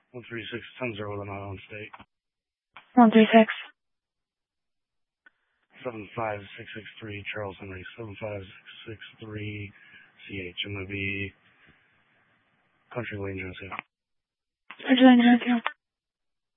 136-10-0 with an Island State. 136. 75663 Charles Henry. 75663 CH. I'm going to be Country Lane, Geneseo. Country Lane, Geneseo.